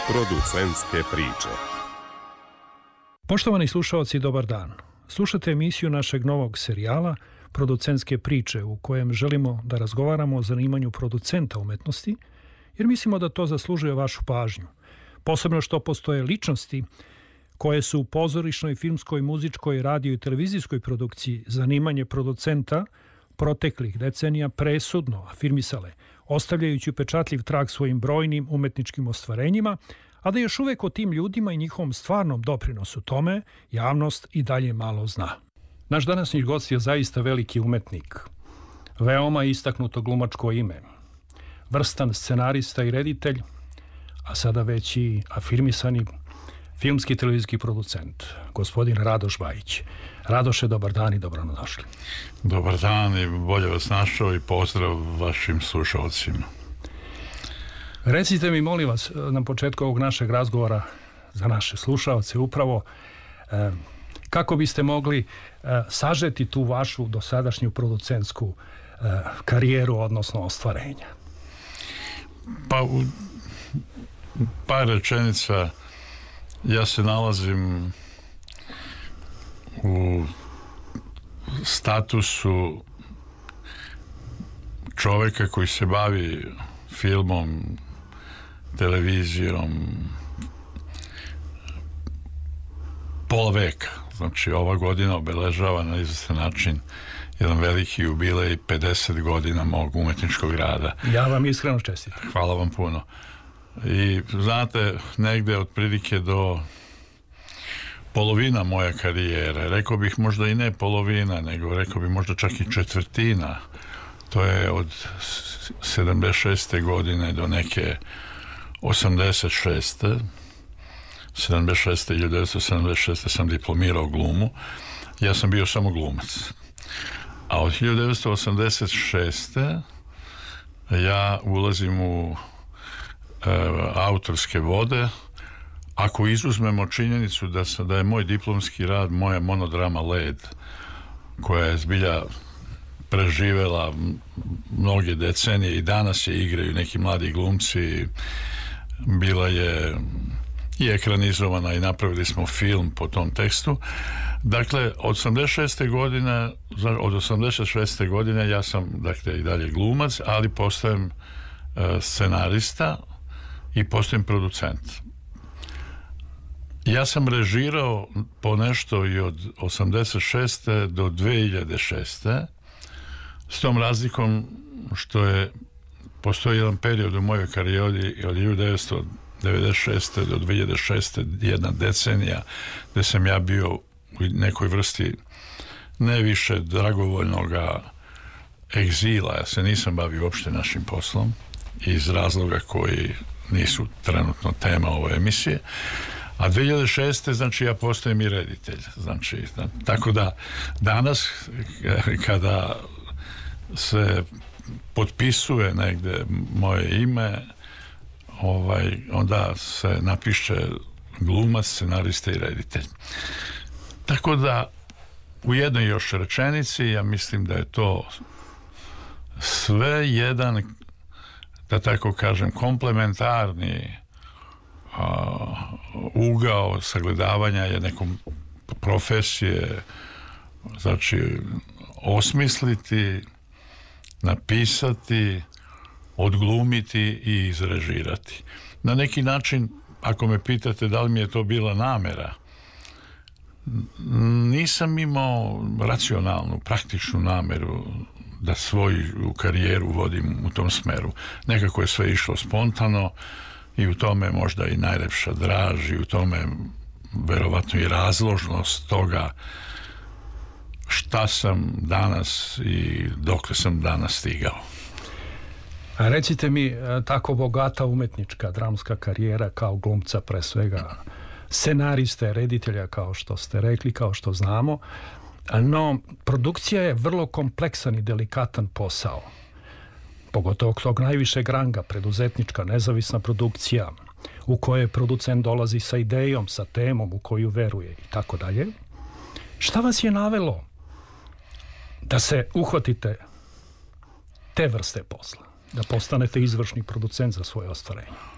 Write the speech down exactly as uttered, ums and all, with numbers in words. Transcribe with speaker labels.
Speaker 1: Producentske priče.
Speaker 2: Poštovani slušaoci, dobar dan. Slušate emisiju našeg novog serijala Producentske priče, u kojem želimo da razgovaramo o zanimanju producenta umetnosti, jer mislimo da to zaslužuje vašu pažnju. Posebno što postoje ličnosti koje su u pozorišnoj, filmskoj, muzičkoj, radio i televizijskoj produkciji zanimanje producenta proteklih decenija presudno afirmisale, ostavljajući upečatljiv trag svojim brojnim umetničkim ostvarenjima, a da još uvek o tim ljudima i njihovom stvarnom doprinosu tome javnost i dalje malo zna. Naš današnji gost je zaista veliki umetnik, veoma istaknuto glumačko ime, vrstan scenarista i reditelj, a sada već i afirmisani filmski i televizijski producent, gospodin Radoš Bajić. Radoše, dobar dan i dobrodošli.
Speaker 3: Dobar dan i bolje vas našao i pozdrav vašim slušalcima.
Speaker 2: Recite mi, molim vas, na početku ovog našeg razgovora za naše slušalce upravo, eh, kako biste mogli eh, sažeti tu vašu dosadašnju producentsku eh, karijeru, odnosno ostvarenja?
Speaker 3: Pa u par rečenica, ja se nalazim u statusu čoveka koji se bavi filmom, televizijom pola veka. Znači, ova godina obeležava na izvestan način jedan veliki jubilej, pedeset godina mog umetničkog rada.
Speaker 2: Ja vam iskreno čestitam.
Speaker 3: Hvala vam puno. I znate, negde otprilike do polovina moja karijere, rekao bih možda i ne polovina, nego rekao bih možda čak i četvrtina, to je od sedamdeset šeste godine do neke osamdeset šeste sedamdeset šeste hiljadu devetsto sedamdeset šeste sam diplomirao glumu. Ja sam bio samo glumac. A od hiljadu devetsto osamdeset šeste ja ulazim u e, autorske vode. Ako izuzmemo činjenicu da, sam, da je moj diplomski rad, moja monodrama Led, koja je zbilja preživela mnoge decenije i danas je igraju neki mladi glumci, bila je i ekranizovana i napravili smo film po tom tekstu. Dakle, od osamdeset šeste godine, od osamdeset šeste godine ja sam, dakle, i dalje glumac, ali postajem uh, scenarista i postajem producent. Ja sam režirao po nešto i od osamdeset šeste do dve hiljade šeste s tom razlikom što je postoji jedan period u mojoj karijeri od hiljadu devetsto devedeset šeste do dve hiljade šeste, jedna decenija gde sam ja bio u nekoj vrsti ne više dragovoljnog egzila. Ja se nisam bavio uopšte našim poslom iz razloga koji nisu trenutno tema ove emisije. A dve hiljade šeste znači ja postajem i reditelj. Znači, tako da danas kada se potpisuje negde moje ime, ovaj, onda se napiše glumac, scenarista i reditelj. Tako da u jednoj još rečenici ja mislim da je to sve jedan, da tako kažem, komplementarni a, ugao sagledavanja jedne profesije, znači osmisliti, napisati, odglumiti i izrežirati. Na neki način, ako me pitate da li mi je to bila namera, nisam imao racionalnu, praktičnu nameru da svoju karijeru vodim u tom smeru. Nekako je sve išlo spontano i u tome možda i najlepša draž i u tome verovatno i razložnost toga šta sam danas i dokle sam danas stigao.
Speaker 2: A recite mi, tako bogata umetnička, dramska karijera kao glumca pre svega, scenariste, reditelja kao što ste rekli, kao što znamo, no produkcija je vrlo kompleksan i delikatan posao. Pogotovo tog najvišeg ranga, preduzetnička, nezavisna produkcija, u kojoj producent dolazi sa idejom, sa temom u koju veruje i tako dalje. Šta vas je navelo da se uhvatite te vrste posla, da postanete izvršni producent za svoje ostvarenje?